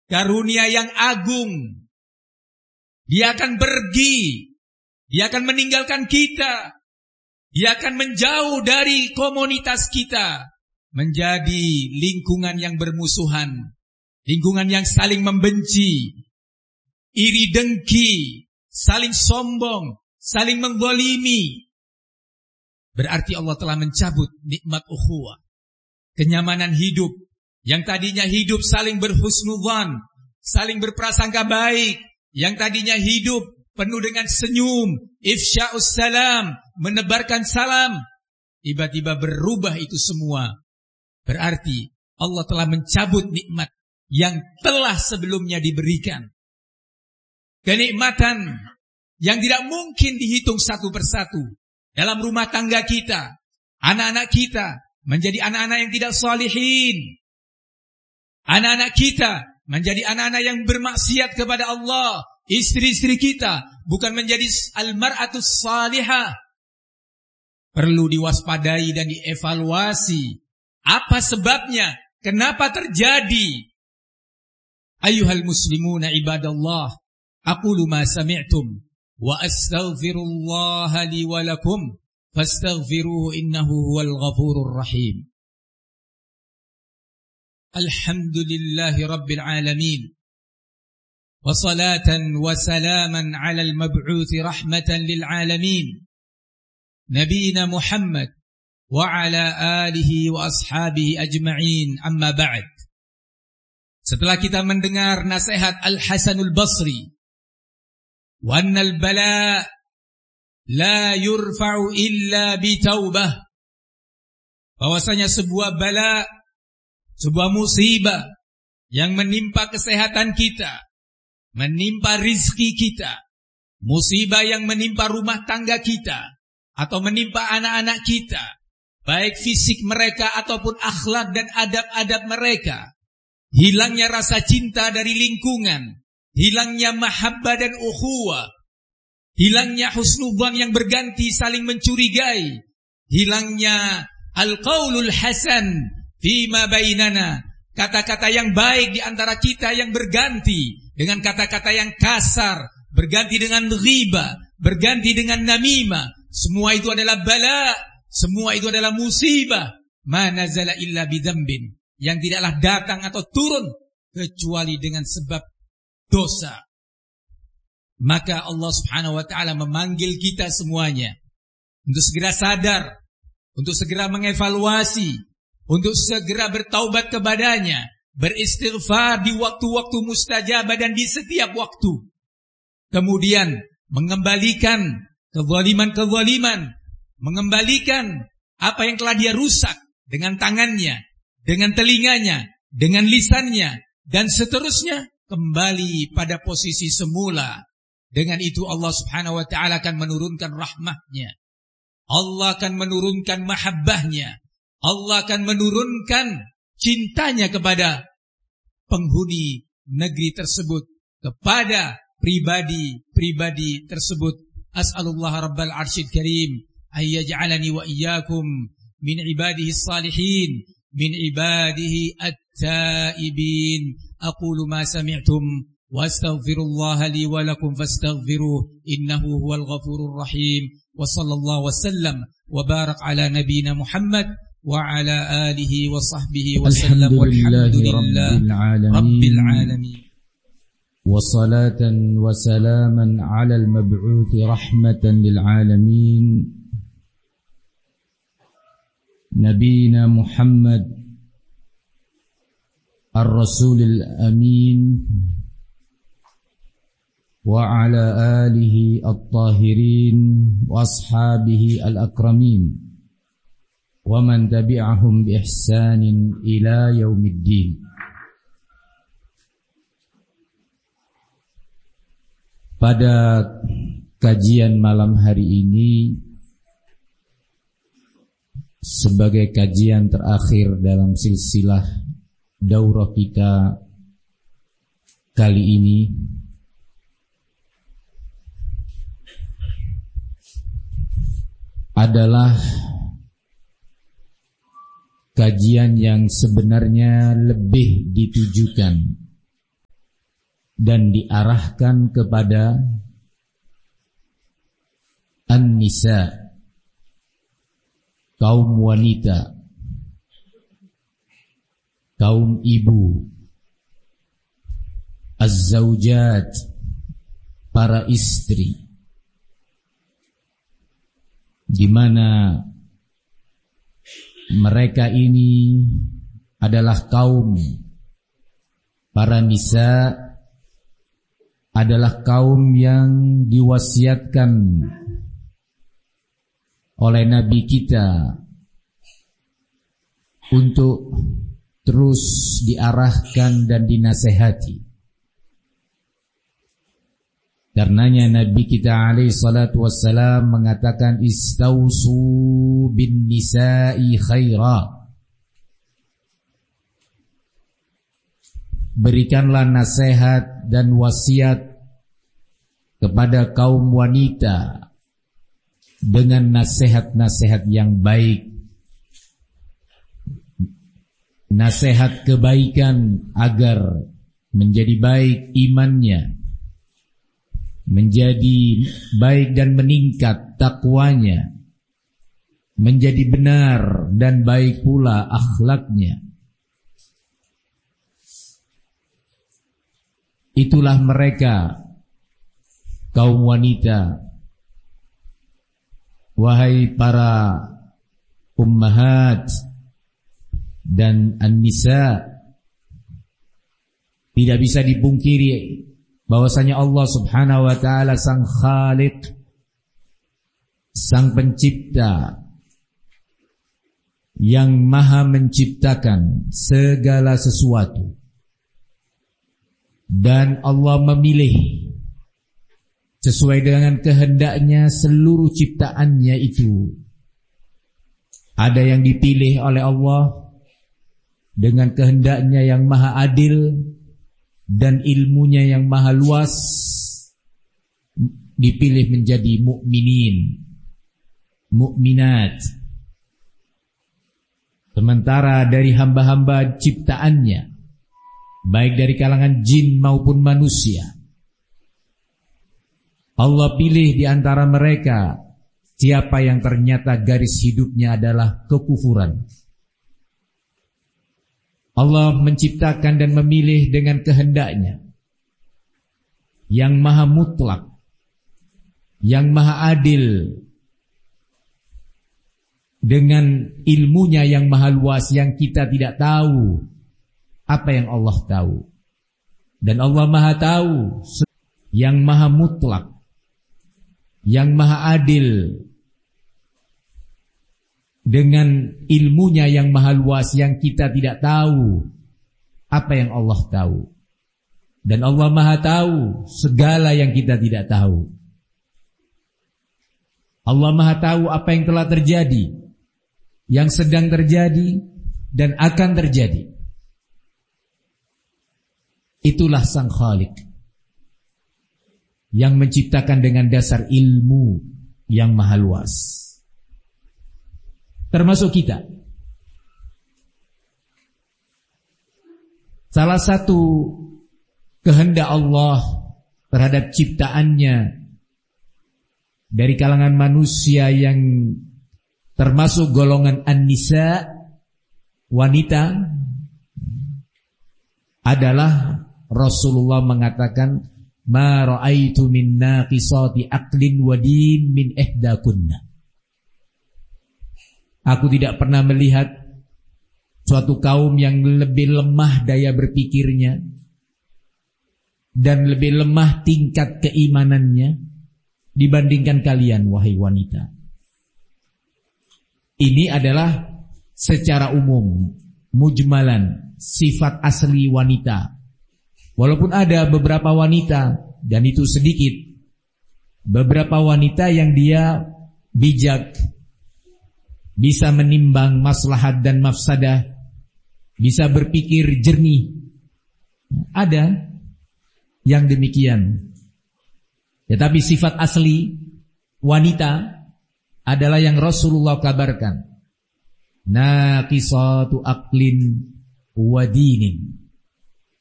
karunia yang agung. Dia akan pergi, dia akan meninggalkan kita, dia akan menjauh dari komunitas kita, menjadi lingkungan yang bermusuhan, lingkungan yang saling membenci, iri dengki, saling sombong, saling menggolimi. Berarti Allah telah mencabut nikmat ukhuwah, kenyamanan hidup. Yang tadinya hidup saling berhusnudzan, saling berprasangka baik. Yang tadinya hidup penuh dengan senyum, ifsya'us salam, menebarkan salam. Tiba-tiba berubah itu semua. Berarti Allah telah mencabut nikmat yang telah sebelumnya diberikan. Kenikmatan yang tidak mungkin dihitung satu persatu. Dalam rumah tangga kita, anak-anak kita menjadi anak-anak yang tidak salihin. Anak-anak kita menjadi anak-anak yang bermaksiat kepada Allah. Istri-istri kita bukan menjadi al-mar'atus salihah. Perlu diwaspadai dan dievaluasi. Apa sebabnya? Kenapa terjadi? Ayyuhal muslimuna ibadallah, aqulu ma sami'tum wa astaghfirullaha li wa lakum fastaghfiruhu innahu huwal ghafurur rahim. Alhamdulillahi rabbil alamin. Wa salatan wa salaman ala al-mab'uthi rahmatan lil alamin. Nabiyina Muhammad wa ala alihi wa ashabihi ajma'in, amma ba'd. Setelah kita mendengar nasihat Al-Hasanul Basri, wa annal bala la yurfa'u illa bitaubah, bahwasanya sebuah bala, sebuah musibah yang menimpa kesehatan kita, menimpa rizki kita, musibah yang menimpa rumah tangga kita, atau menimpa anak-anak kita, baik fisik mereka ataupun akhlak dan adab-adab mereka. Hilangnya rasa cinta dari lingkungan, hilangnya mahabbah dan ukhuwah, hilangnya husnudzan yang berganti saling mencurigai, hilangnya al-qaulul hasan fima bainana, kata-kata yang baik di antara kita yang berganti dengan kata-kata yang kasar, berganti dengan ghibah, berganti dengan namimah. Semua itu adalah bala, semua itu adalah musibah. Ma nazala illa bidzambin, yang tidaklah datang atau turun kecuali dengan sebab dosa. Maka Allah Subhanahu wa ta'ala memanggil kita semuanya untuk segera sadar, untuk segera mengevaluasi, untuk segera bertaubat kepadanya, beristighfar di waktu-waktu mustajabah dan di setiap waktu. Kemudian mengembalikan kezaliman-kezaliman, mengembalikan apa yang telah dia rusak dengan tangannya, dengan telinganya, dengan lisannya, dan seterusnya kembali pada posisi semula. Dengan itu Allah Subhanahu wa ta'ala akan menurunkan rahmatnya, Allah akan menurunkan mahabbahnya, Allah akan menurunkan cintanya kepada penghuni negeri tersebut, kepada pribadi-pribadi tersebut. As'alullah rabbal arsyil karim ayyaj'alani wa iyyakum min ibadihi salihin, min ibadihi at-taibin. Aqulu ma sami'tum wa astaghfirullaha li wa lakum fastaghfiruhu innahu huwal ghafurur rahim. Wa sallallahu wa sallam wa barak ala nabiyyina Muhammad wa ala alihi wa sahbihi wa sallam. Walhamdulillahi rabbil alamin. وصلاة وسلاما على المبعوث رحمة للعالمين نبينا محمد الرسول الأمين وعلى آله الطاهرين وأصحابه الأكرمين ومن تبعهم بإحسان إلى يوم الدين. Pada kajian malam hari ini, sebagai kajian terakhir dalam silsilah daurah kita kali ini, adalah kajian yang sebenarnya lebih ditujukan dan diarahkan kepada an-nisa, kaum wanita, kaum ibu, az-zawjat, para istri, di mana mereka ini adalah kaum para nisa, adalah kaum yang diwasiatkan oleh Nabi kita untuk terus diarahkan dan dinasehati. Karenanya Nabi kita alaihi salatu wassalam mengatakan istausu bin nisa'i khaira. Berikanlah nasihat dan wasiat kepada kaum wanita dengan nasihat-nasihat yang baik, nasihat kebaikan agar menjadi baik imannya, menjadi baik dan meningkat takwanya, menjadi benar dan baik pula akhlaknya. Itulah mereka, kaum wanita. Wahai para ummahat dan an-nisa, tidak bisa dipungkiri bahwasanya Allah Subhanahu wa taala sang Khaliq, sang pencipta yang maha menciptakan segala sesuatu. Dan Allah memilih sesuai dengan kehendaknya seluruh ciptaannya itu. Ada yang dipilih oleh Allah dengan kehendaknya yang maha adil dan ilmunya yang maha luas, dipilih menjadi mukminin, mukminat. Sementara dari hamba-hamba ciptaannya, baik dari kalangan jin maupun manusia, Allah pilih di antara mereka siapa yang ternyata garis hidupnya adalah kekufuran. Allah menciptakan dan memilih dengan kehendaknya yang maha mutlak, yang maha adil, dengan ilmunya yang maha luas yang kita tidak tahu apa yang Allah tahu. Dan Allah maha tahu, yang maha mutlak, yang maha adil, dengan ilmunya yang maha luas yang kita tidak tahu apa yang Allah tahu. Dan Allah maha tahu segala yang kita tidak tahu. Allah maha tahu apa yang telah terjadi, yang sedang terjadi, dan akan terjadi. Itulah sang Khaliq yang menciptakan dengan dasar ilmu yang maha luas. Termasuk kita. Salah satu kehendak Allah terhadap ciptaannya dari kalangan manusia yang termasuk golongan an-nisa, wanita, adalah Rasulullah mengatakan, ma ra'aitu min naqisati aqlin wa din min ihdakunna. Aku tidak pernah melihat suatu kaum yang lebih lemah daya berpikirnya dan lebih lemah tingkat keimanannya dibandingkan kalian, wahai wanita. Ini adalah secara umum, mujmalan, sifat asli wanita. Walaupun ada beberapa wanita, dan itu sedikit, beberapa wanita yang dia bijak, bisa menimbang maslahat dan mafsadah, bisa berpikir jernih. Ada yang demikian. Tetapi sifat asli wanita adalah yang Rasulullah kabarkan. Naqisatu aqlin wa dinin.